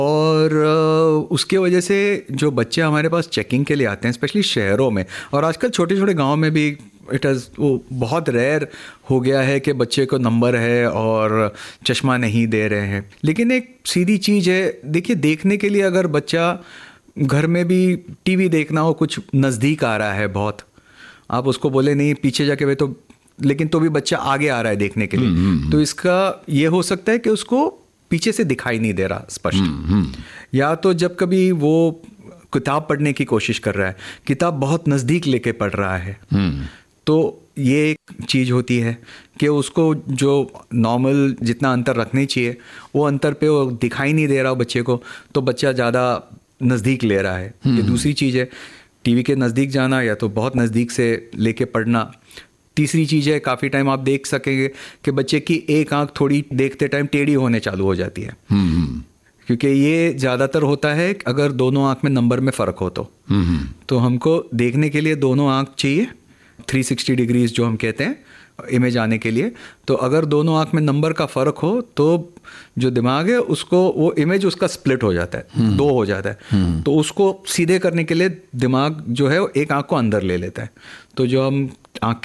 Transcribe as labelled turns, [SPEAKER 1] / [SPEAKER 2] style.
[SPEAKER 1] और उसके वजह से जो बच्चे हमारे पास चेकिंग के लिए आते हैं, स्पेशली शहरों में, और आजकल छोटे छोटे गांव में भी वो बहुत रेयर हो गया है कि बच्चे को नंबर है और चश्मा नहीं दे रहे हैं। लेकिन एक सीधी चीज़ है, देखिए, देखने के लिए अगर बच्चा घर में भी टीवी देखना हो, कुछ नज़दीक आ रहा है बहुत, आप उसको बोले नहीं पीछे जाके वे, तो लेकिन तो भी बच्चा आगे आ रहा है देखने के लिए, तो इसका ये हो सकता है कि उसको पीछे से दिखाई नहीं दे रहा स्पष्ट, या तो जब कभी वो किताब पढ़ने की कोशिश कर रहा है, किताब बहुत नज़दीक लेके पढ़ रहा है, तो ये एक चीज़ होती है कि उसको जो नॉर्मल जितना अंतर रखनी चाहिए वो अंतर पे वो दिखाई नहीं दे रहा बच्चे को, तो बच्चा ज़्यादा नज़दीक ले रहा है। ये दूसरी चीज़ है, टीवी के नज़दीक जाना या तो बहुत नज़दीक से लेके पढ़ना। तीसरी चीज़ है, काफ़ी टाइम आप देख सकेंगे कि बच्चे की एक आंख थोड़ी देखते टाइम टेढ़ी होने चालू हो जाती है, क्योंकि ये ज़्यादातर होता है अगर दोनों आंख में नंबर में फ़र्क हो तो हमको देखने के लिए दोनों आंख चाहिए, 360 डिग्रीज जो हम कहते हैं इमेज आने के लिए। तो अगर दोनों आंख में नंबर का फ़र्क हो तो जो दिमाग है उसको वो इमेज उसका स्प्लिट हो जाता है, दो हो जाता है, तो उसको सीधे करने के लिए दिमाग जो है एक आंख को अंदर ले लेता है। तो जो हम आंख